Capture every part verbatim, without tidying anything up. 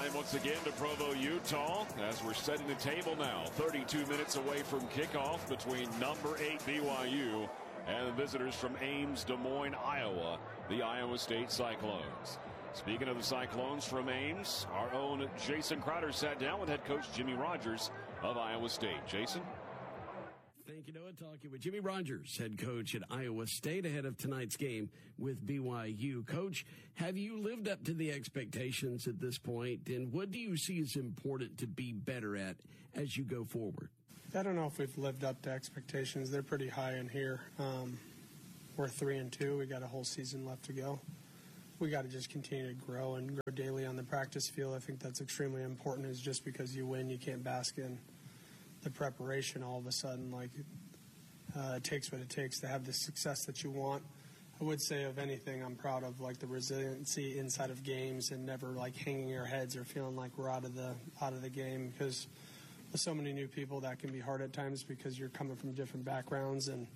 time once again to Provo, Utah, as we're setting the table now. thirty-two minutes away from kickoff between number eight B Y U and the visitors from Ames, Des Moines, Iowa, the Iowa State Cyclones. Speaking of the Cyclones from Ames, our own Jason Crowder sat down with head coach Jimmy Rogers of Iowa State. Jason? Thank you, Noah. Talking with Jimmy Rogers, head coach at Iowa State, ahead of tonight's game with B Y U. Coach, have you lived up to the expectations at this point, and what do you see as important to be better at as you go forward? I don't know if we've lived up to expectations. They're pretty high in here. Um, we're three and two. We got a whole season left to go. We got to just continue to grow and grow daily on the practice field. I think that's extremely important. Is just because you win, you can't bask in the preparation all of a sudden. Like, uh, it takes what it takes to have the success that you want. I would say, of anything, I'm proud of like the resiliency inside of games and never like hanging our heads or feeling like we're out of the out of the game, because with so many new people that can be hard at times because you're coming from different backgrounds and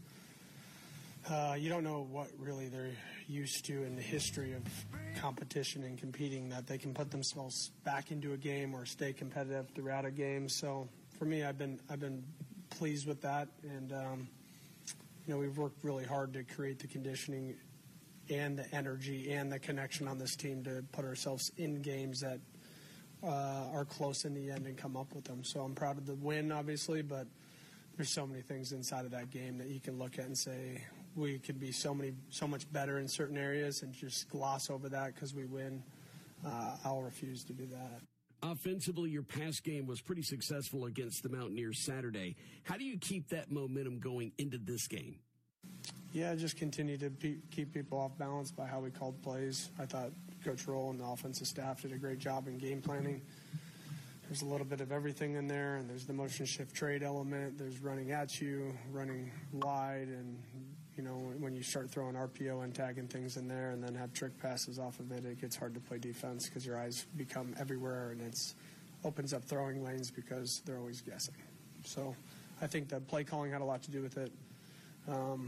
uh, you don't know what really they're used to in the history of competition and competing, that they can put themselves back into a game or stay competitive throughout a game. So for me, I've been I've been pleased with that, and um, you know, we've worked really hard to create the conditioning and the energy and the connection on this team to put ourselves in games that uh, are close in the end and come up with them. So I'm proud of the win, obviously, but there's so many things inside of that game that you can look at and say we could be so many so much better in certain areas, and just gloss over that because we win. Uh, I'll refuse to do that. Offensively, your pass game was pretty successful against the Mountaineers Saturday. How do you keep that momentum going into this game? Yeah, just continue to be, keep people off balance by how we called plays. I thought Coach Roll and the offensive staff did a great job in game planning. There's a little bit of everything in there, and there's the motion shift trade element. There's running at you, running wide, and, you know, when you start throwing R P O and tagging things in there and then have trick passes off of it, it gets hard to play defense because your eyes become everywhere, and it's opens up throwing lanes because they're always guessing. So I think that play calling had a lot to do with it. Um,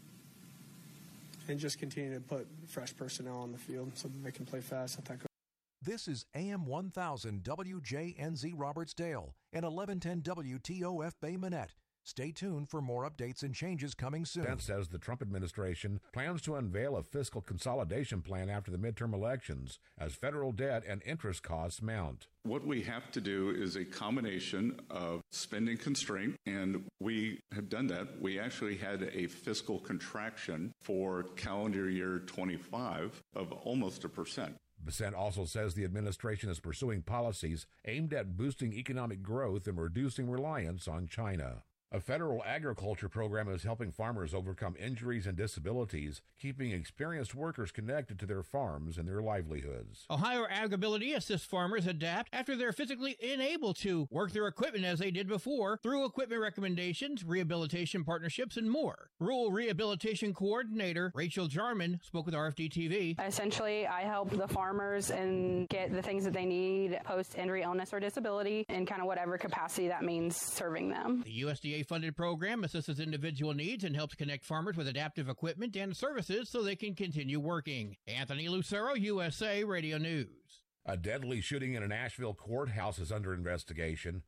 and just continue to put fresh personnel on the field so that they can play fast. I think. This is A M one thousand W J N Z Robertsdale and eleven ten W T O F Bay Minette. Stay tuned for more updates and changes coming soon. Pence says the Trump administration plans to unveil a fiscal consolidation plan after the midterm elections as federal debt and interest costs mount. What we have to do is a combination of spending constraint, and we have done that. We actually had a fiscal contraction for calendar year twenty-five of almost a percent. Bissett also says the administration is pursuing policies aimed at boosting economic growth and reducing reliance on China. A federal agriculture program is helping farmers overcome injuries and disabilities, keeping experienced workers connected to their farms and their livelihoods. Ohio AgAbility assists farmers adapt after they're physically unable to work their equipment as they did before through equipment recommendations, rehabilitation partnerships, and more. Rural Rehabilitation Coordinator Rachel Jarman spoke with R F D T V. Essentially, I help the farmers and get the things that they need post-injury, illness, or disability in kind of whatever capacity that means serving them. The U S D A funded program assists individual needs and helps connect farmers with adaptive equipment and services so they can continue working. Anthony Lucero, U S A Radio News. A deadly shooting in a Nashville courthouse is under investigation.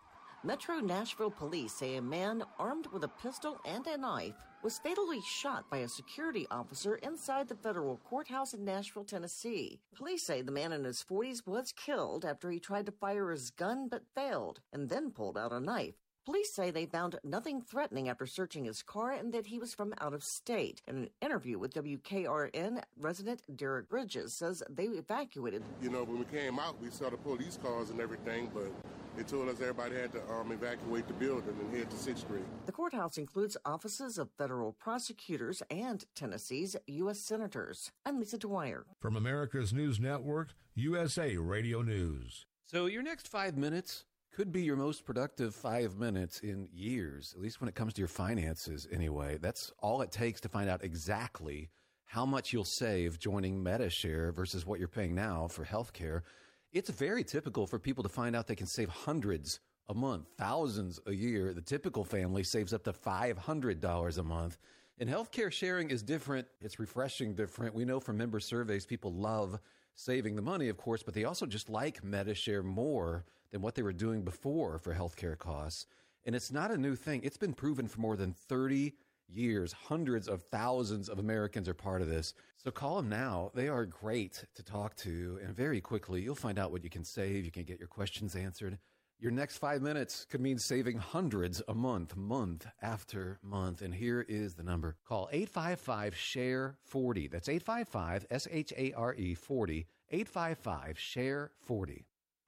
Metro Nashville police say a man armed with a pistol and a knife was fatally shot by a security officer inside the federal courthouse in Nashville, Tennessee. Police say the man in his forties was killed after he tried to fire his gun but failed and then pulled out a knife. Police say they found nothing threatening after searching his car and that he was from out of state. In an interview with W K R N, resident Derek Bridges says they evacuated. You know, when we came out, we saw the police cars and everything, but they told us everybody had to um, evacuate the building and head to sixth Street. The courthouse includes offices of federal prosecutors and Tennessee's U S senators. I'm Lisa Dwyer. From America's News Network, U S A Radio News. So your next five minutes could be your most productive five minutes in years, at least when it comes to your finances anyway. That's all it takes to find out exactly how much you'll save joining MediShare versus what you're paying now for healthcare. It's very typical for people to find out they can save hundreds a month, thousands a year. The typical family saves up to five hundred dollars a month. And healthcare sharing is different. It's refreshing different. We know from member surveys people love saving the money, of course, but they also just like Medi-Share more than what they were doing before for healthcare costs. And it's not a new thing. It's been proven for more than thirty years. Hundreds of thousands of Americans are part of this. So call them now. They are great to talk to. And very quickly, you'll find out what you can save. You can get your questions answered. Your next five minutes could mean saving hundreds a month, month after month. And here is the number. Call eight five five, share forty. That's eight five five, S H A R E forty, eight five five, share forty.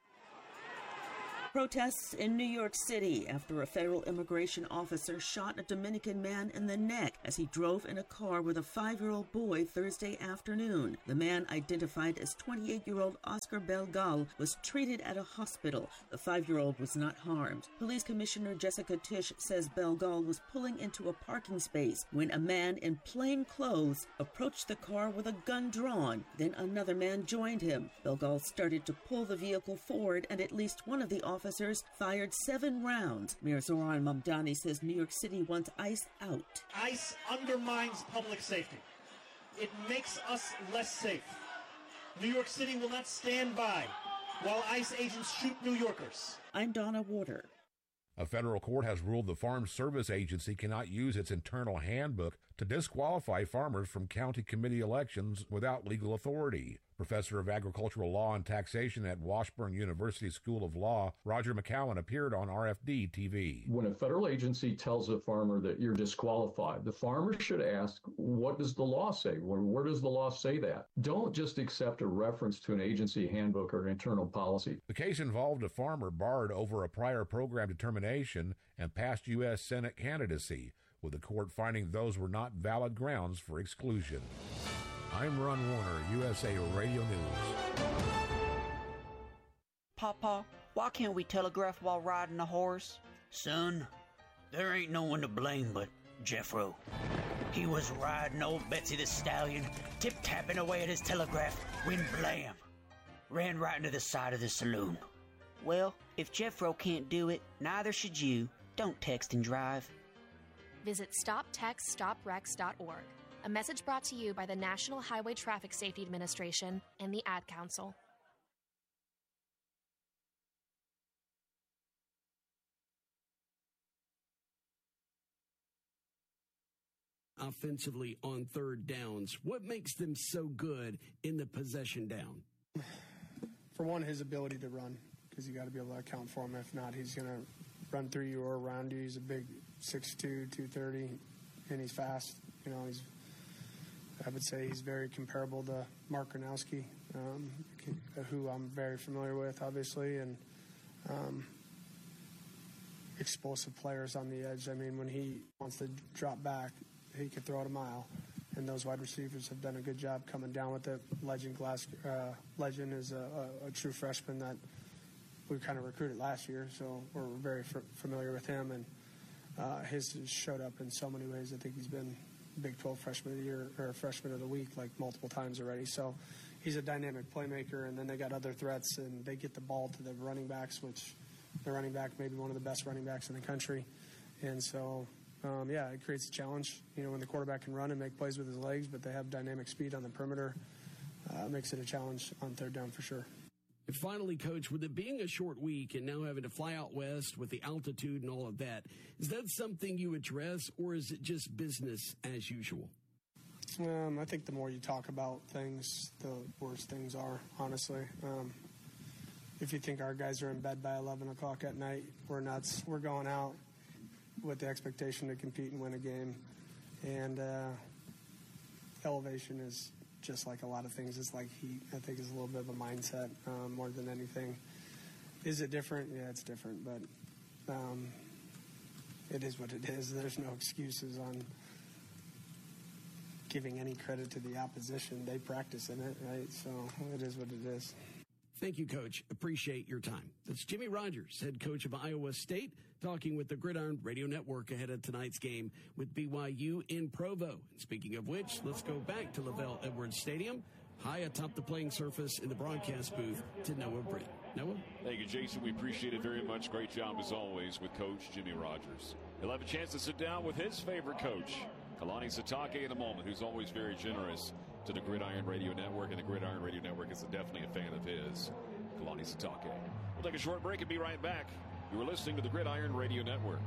Protests in New York City after a federal immigration officer shot a Dominican man in the neck as he drove in a car with a five-year-old boy Thursday afternoon. The man, identified as twenty-eight-year-old Oscar Belgal, was treated at a hospital. The five-year-old was not harmed. Police Commissioner Jessica Tisch says Belgal was pulling into a parking space when a man in plain clothes approached the car with a gun drawn. Then another man joined him. Belgal started to pull the vehicle forward, and at least one of the officers Officers fired seven rounds. Mayor Zoran Mamdani says New York City wants ICE out. ICE undermines public safety. It makes us less safe. New York City will not stand by while ICE agents shoot New Yorkers. I'm Donna Warder. A federal court has ruled the Farm Service Agency cannot use its internal handbook to disqualify farmers from county committee elections without legal authority. Professor of Agricultural Law and Taxation at Washburn University School of Law, Roger McCowan, appeared on R F D T V. When a federal agency tells a farmer that you're disqualified, the farmer should ask, what does the law say? Where, where does the law say that? Don't just accept a reference to an agency handbook or internal policy. The case involved a farmer barred over a prior program determination and past U S Senate candidacy, with the court finding those were not valid grounds for exclusion. I'm Ron Warner, U S A Radio News. Papa, why can't we telegraph while riding a horse? Son, there ain't no one to blame but Jeffro. He was riding old Betsy the Stallion, tip-tapping away at his telegraph, when blam, ran right into the side of the saloon. Well, if Jeffro can't do it, neither should you. Don't text and drive. Visit stop text stop wrecks dot org. A message brought to you by the National Highway Traffic Safety Administration and the Ad Council. Offensively on third downs, what makes them so good in the possession down? For one, his ability to run, because you got to be able to account for him. If not, he's going to run through you or around you. He's a big six two, two thirty, and he's fast. You know, he's I would say he's very comparable to Mark Gronowski, um, who I'm very familiar with, obviously, and um, explosive players on the edge. I mean, when he wants to drop back, he could throw it a mile, and those wide receivers have done a good job coming down with it. Legend Glass, uh, Legend is a, a, a true freshman that we kind of recruited last year, so we're very f- familiar with him, and uh, his has showed up in so many ways. I think he's been Big twelve Freshman of the Year or Freshman of the Week like multiple times already. So he's a dynamic playmaker, and then they got other threats, and they get the ball to the running backs, which the running back may be one of the best running backs in the country. And so, um, yeah, it creates a challenge. You know, when the quarterback can run and make plays with his legs, but they have dynamic speed on the perimeter, uh, makes it a challenge on third down for sure. And finally, Coach, with it being a short week and now having to fly out west with the altitude and all of that, is that something you address, or is it just business as usual? Um, I think the more you talk about things, the worse things are, honestly. Um, if you think our guys are in bed by eleven o'clock at night, we're nuts. We're going out with the expectation to compete and win a game. And uh, elevation is just like a lot of things. It's like heat. I think is a little bit of a mindset um, more than anything. Is it different? Yeah, it's different, but um, it is what it is. There's no excuses on giving any credit to the opposition. They practice in it, right? So it is what it is. Thank you, Coach. Appreciate your time. That's Jimmy Rogers, head coach of Iowa State, talking with the Gridiron Radio Network ahead of tonight's game with B Y U in Provo. And speaking of which, let's go back to LaVell Edwards Stadium, high atop the playing surface in the broadcast booth, to Noah Britt. Noah? Thank you, Jason. We appreciate it very much. Great job, as always, with Coach Jimmy Rogers. He'll have a chance to sit down with his favorite coach, Kalani Sitake, in a moment, who's always very generous to the Gridiron Radio Network, and the Gridiron Radio Network is definitely a fan of his, Kalani Sitake. We'll take a short break and be right back. You are listening to the Gridiron Radio Network.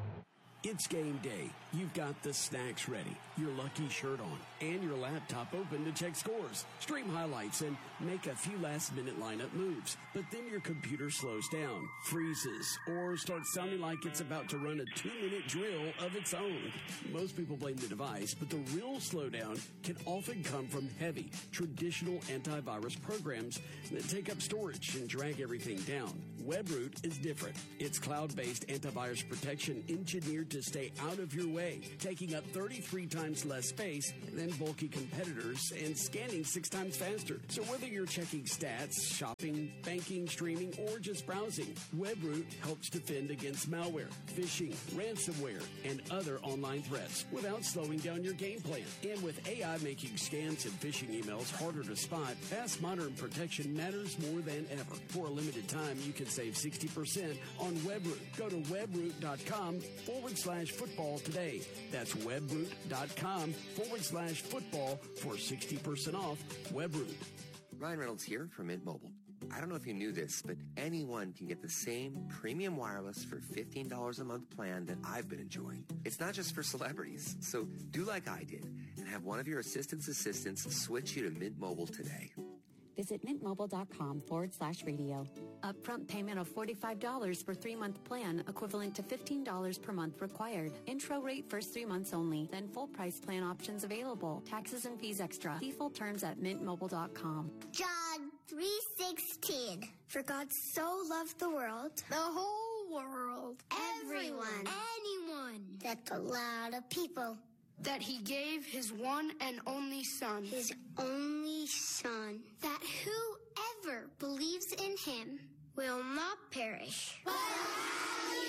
It's game day. You've got the snacks ready, your lucky shirt on, and your laptop open to check scores, stream highlights, and make a few last-minute lineup moves. But then your computer slows down, freezes, or starts sounding like it's about to run a two-minute drill of its own. Most people blame the device, but the real slowdown can often come from heavy, traditional antivirus programs that take up storage and drag everything down. WebRoot is different. It's cloud-based antivirus protection engineered to stay out of your way, taking up thirty-three times less space than bulky competitors and scanning six times faster. So whether you're checking stats, shopping, banking, streaming, or just browsing, WebRoot helps defend against malware, phishing, ransomware, and other online threats without slowing down your game plan. And with A I making scams and phishing emails harder to spot, fast modern protection matters more than ever. For a limited time, you can save sixty percent on WebRoot. Go to webroot.com forward slash football today. That's webroot.com forward slash football for sixty percent off WebRoot. Ryan Reynolds here from Mint Mobile. I don't know if you knew this, but anyone can get the same premium wireless for fifteen dollars a month plan that I've been enjoying. It's not just for celebrities, so do like I did and have one of your assistant's assistants switch you to Mint Mobile today. Visit mintmobile.com forward slash radio. Upfront payment of forty-five dollars for three-month plan, equivalent to fifteen dollars per month required. Intro rate first three months only, then full price plan options available. Taxes and fees extra. See full terms at mintmobile dot com. John three sixteen. For God so loved the world, the whole world, everyone, anyone. That's a lot of people. That he gave his one and only Son. His only Son. That whoever believes in him will not perish, but have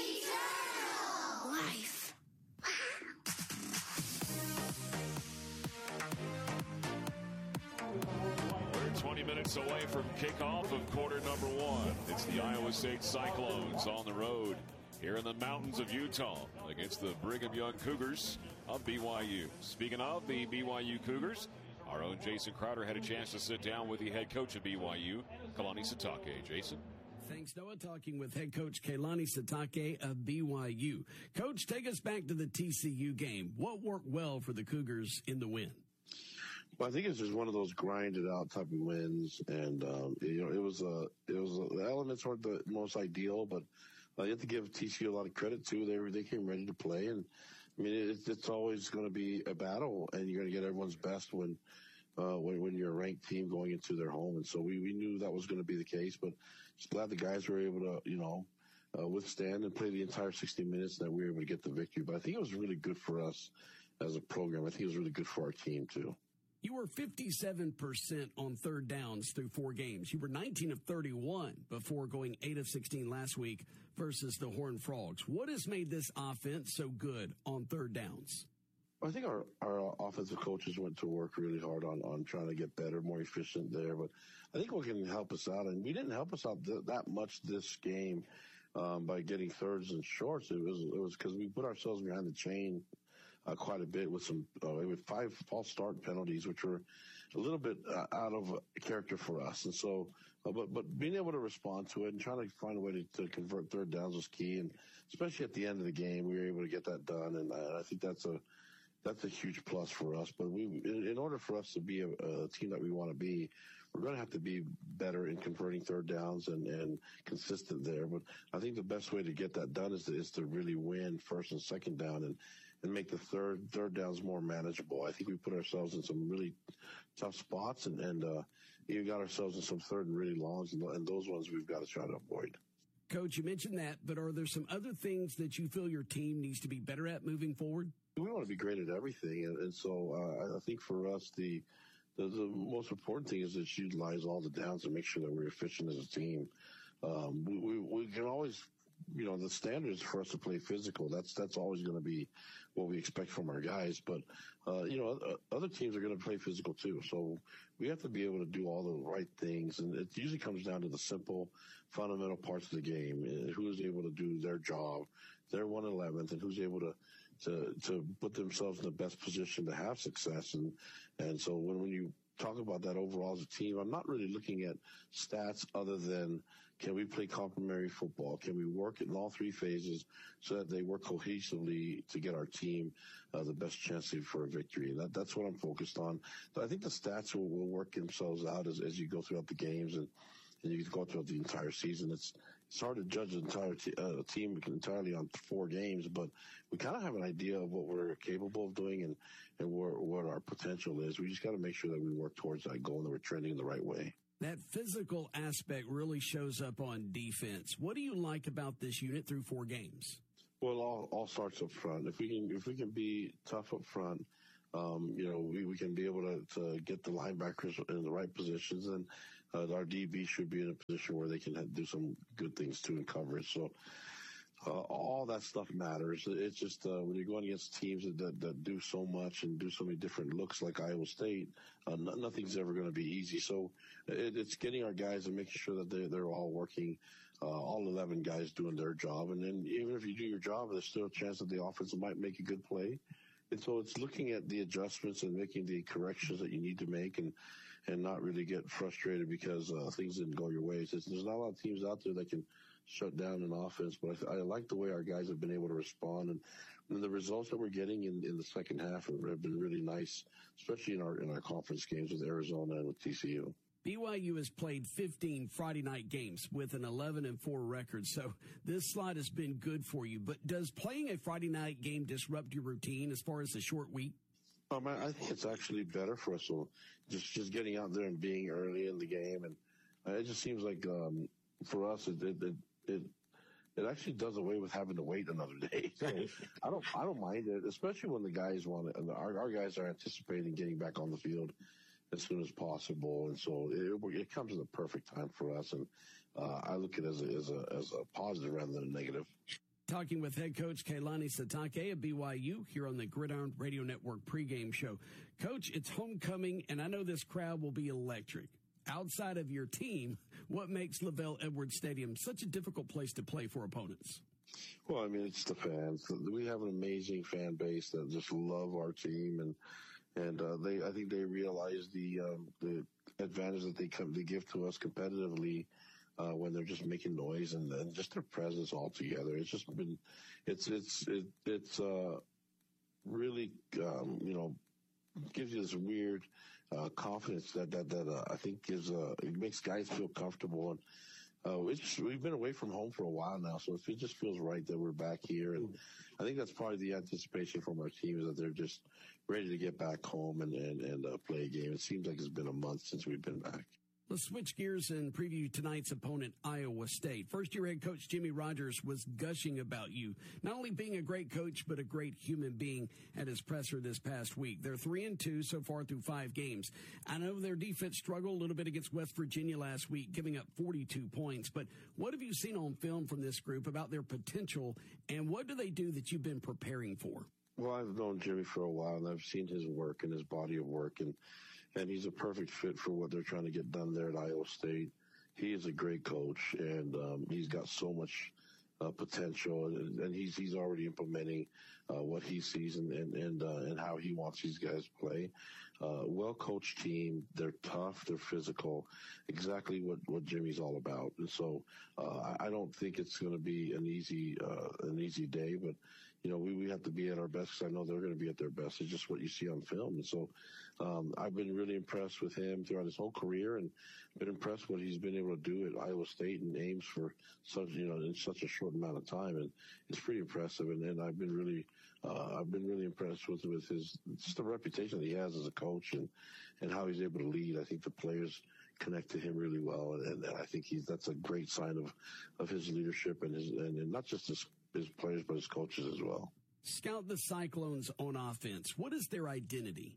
eternal life. We're twenty minutes away from kickoff of quarter number one. It's the Iowa State Cyclones on the road here in the mountains of Utah against the Brigham Young Cougars of B Y U. Speaking of the B Y U Cougars, our own Jason Crowder had a chance to sit down with the head coach of B Y U, Kalani Sitake. Jason? Thanks, Noah. Talking with head coach Kalani Sitake of B Y U. Coach, take us back to the T C U game. What worked well for the Cougars in the win? Well, I think it's just one of those grinded out type of wins, and um, you know, it was a, it was a, the elements weren't the most ideal, but uh, you have to give T C U a lot of credit too. They were, they came ready to play, and I mean, it's, it's always going to be a battle, and you're going to get everyone's best when, uh, when when you're a ranked team going into their home. And so we, we knew that was going to be the case, but just glad the guys were able to, you know, uh, withstand and play the entire sixty minutes, and that we were able to get the victory. But I think it was really good for us as a program. I think it was really good for our team too. You were fifty-seven percent on third downs through four games. You were nineteen of thirty-one before going eight of sixteen last week versus the Horned Frogs. What has made this offense so good on third downs? I think our, our offensive coaches went to work really hard on, on trying to get better, more efficient there. But I think what can help us out, and we didn't help us out th- that much this game um, by getting thirds and shorts. It was it was because we put ourselves behind the chain Uh, quite a bit with some uh, with five false start penalties, which were a little bit uh, out of character for us. And so, uh, but but being able to respond to it and trying to find a way to, to convert third downs was key. And especially at the end of the game, we were able to get that done. And uh, I think that's a that's a huge plus for us. But we, in, in order for us to be a, a team that we want to be, we're going to have to be better in converting third downs and, and consistent there. But I think the best way to get that done is to, is to really win first and second down and. and make the third third downs more manageable. I think we put ourselves in some really tough spots, and, and uh, even got ourselves in some third and really longs, and, and those ones we've got to try to avoid. Coach, you mentioned that, but are there some other things that you feel your team needs to be better at moving forward? We want to be great at everything, and, and so uh, I think for us, the, the the most important thing is to utilize all the downs and make sure that we're efficient as a team. Um, we, we, we can always, you know, the standards for us to play physical. That's that's always going to be what we expect from our guys. But uh, you know, other teams are going to play physical too. So we have to be able to do all the right things, and it usually comes down to the simple, fundamental parts of the game. Who's able to do their job, their one eleventh, and who's able to. To, to put themselves in the best position to have success. And, and so when, when you talk about that overall as a team, I'm not really looking at stats other than can we play complementary football? Can we work in all three phases so that they work cohesively to get our team uh, the best chance for a victory? And that, that's what I'm focused on. So I think the stats will, will work themselves out as, as you go throughout the games and, and you go throughout the entire season. It's it's hard to judge an entire t- uh, team entirely on four games, but we kind of have an idea of what we're capable of doing and, and where, what our potential is. We just got to make sure that we work towards that goal and that we're trending in the right way. That physical aspect really shows up on defense. What do you like about this unit through four games? Well, all, all starts up front. If we can, if we can be tough up front, um, you know, we, we can be able to, to get the linebackers in the right positions, and uh, our D B should be in a position where they can have, do some good things too in coverage. So uh, all that stuff matters. It's just uh, when you're going against teams that, that, that do so much and do so many different looks like Iowa State, uh, n- nothing's ever going to be easy. So it, it's getting our guys and making sure that they, they're all working, uh, all eleven guys doing their job. And then even if you do your job, there's still a chance that the offense might make a good play. And so it's looking at the adjustments and making the corrections that you need to make and, and not really get frustrated because uh, things didn't go your way. It's, there's not a lot of teams out there that can shut down an offense, but I, I like the way our guys have been able to respond. And, and the results that we're getting in, in the second half have, have been really nice, especially in our in our conference games with Arizona and with T C U. B Y U has played fifteen Friday night games with an eleven and four record, so this slot has been good for you. But does playing a Friday night game disrupt your routine as far as a short week? Um, I think it's actually better for us. So just just getting out there and being early in the game, and uh, it just seems like um, for us it it, it it it actually does away with having to wait another day. So I don't I don't mind it, especially when the guys want it, and our our guys are anticipating getting back on the field as soon as possible, and so it, it comes at the perfect time for us, and uh, I look at it as a, as a as a positive rather than a negative. Talking with head coach Keilani Sitake of B Y U here on the Gridiron Radio Network pregame show. Coach, it's homecoming, and I know this crowd will be electric. Outside of your team, what makes LaVell Edwards Stadium such a difficult place to play for opponents? Well, I mean, it's the fans. We have an amazing fan base that just love our team, and and uh, they I think they realize the um, the advantage that they come they give to us competitively. Uh, when they're just making noise and, and just their presence altogether. It's just been, it's, it's, it, it's, uh, really, um, you know, gives you this weird, uh, confidence that, that, that, uh, I think gives, uh, it makes guys feel comfortable. And, uh, it's, we've been away from home for a while now, so it just feels right that we're back here. And I think that's probably the anticipation from our team is that they're just ready to get back home and, and, and, uh, play a game. It seems like it's been a month since we've been back. Let's switch gears and preview tonight's opponent, Iowa State. First-year head coach Jimmy Rogers was gushing about you, not only being a great coach, but a great human being at his presser this past week. They're three and two so far through five games. I know their defense struggled a little bit against West Virginia last week, giving up forty-two points. But what have you seen on film from this group about their potential, and what do they do that you've been preparing for? Well, I've known Jimmy for a while, and I've seen his work and his body of work, and And he's a perfect fit for what they're trying to get done there at Iowa State. He is a great coach, and um, he's got so much uh, potential, and, and he's he's already implementing uh, what he sees and and and, uh, and how he wants these guys to play. Uh, well-coached team. They're tough. They're physical. Exactly what, what Jimmy's all about. And so uh, I don't think it's going to be an easy uh, an easy day, but you know, we, we have to be at our best because I know they're going to be at their best. It's just what you see on film. And so um, I've been really impressed with him throughout his whole career and been impressed what he's been able to do at Iowa State and Ames for such, you know, in such a short amount of time. And it's pretty impressive. And, and I've been really, uh, I've been really impressed with, with his, just the reputation that he has as a coach and, and how he's able to lead. I think the players connect to him really well. And, and I think he's, that's a great sign of, of his leadership and his, and, and not just his, his players, but his coaches as well. Scout the Cyclones on offense. What is their identity?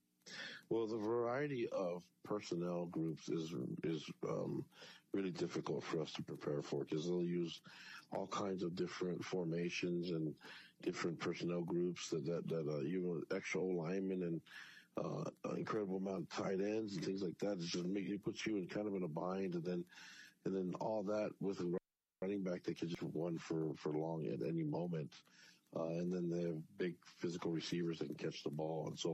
Well, the variety of personnel groups is is um, really difficult for us to prepare for because they'll use all kinds of different formations and different personnel groups that that, that uh, you know, extra O linemen and uh, an incredible amount of tight ends and things like that. It just make, it puts you in kind of in a bind, and then and then all that with a running back that can just run for for long at any moment. Uh, and then they have big physical receivers that can catch the ball. And so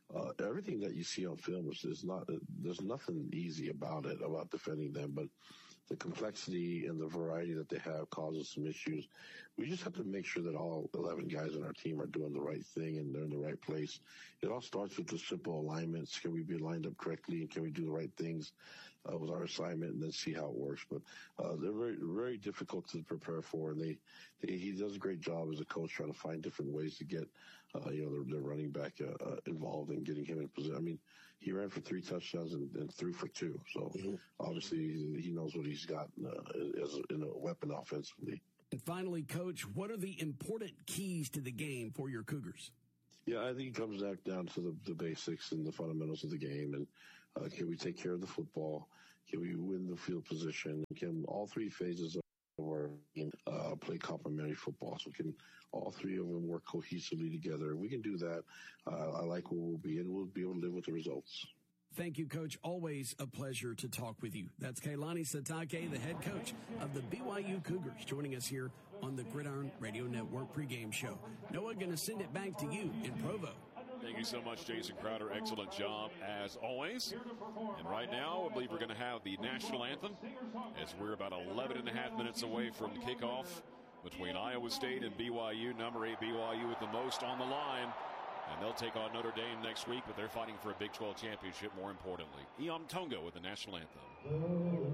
uh, everything that you see on film is, is not, uh, there's nothing easy about it, about defending them, but the complexity and the variety that they have causes some issues. We just have to make sure that all eleven guys on our team are doing the right thing and they're in the right place. It all starts with the simple alignments. Can we be lined up correctly, and can we do the right things uh, with our assignment, and then see how it works? But uh, they're very, very difficult to prepare for, and they, they he does a great job as a coach trying to find different ways to get uh, you know their, their running back uh, uh, involved and getting him in position. I mean, he ran for three touchdowns and, and threw for two, so mm-hmm. obviously he knows what he's got uh, as a, in a weapon offensively. And finally, Coach, what are the important keys to the game for your Cougars? Yeah, I think it comes back down to the, the basics and the fundamentals of the game. And uh, can we take care of the football? Can we win the field position? Can all three phases of our game uh, play complementary football? So can all three of them work cohesively together? If we can do that, uh, I like where we'll be, and we'll be able to live with the results. Thank you, Coach. Always a pleasure to talk with you. That's Kailani Sitake, the head coach of the B Y U Cougars, joining us here on the Gridiron Radio Network pregame show. Noah, going to send it back to you in Provo. Thank you so much, Jason Crowder. Excellent job as always. And right now, I believe we're going to have the national anthem as we're about eleven and a half minutes away from kickoff between Iowa State and B Y U. Number eight B Y U with the most on the line. And they'll take on Notre Dame next week, but they're fighting for a Big twelve championship more importantly. Eom Tonga with the national anthem.